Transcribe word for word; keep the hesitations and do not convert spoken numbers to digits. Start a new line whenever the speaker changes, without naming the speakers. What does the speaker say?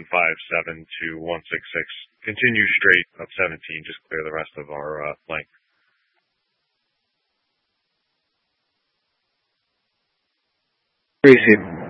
seven five seven to one six six. Continue straight up seventeen, just clear the rest of our uh, length.
Receive.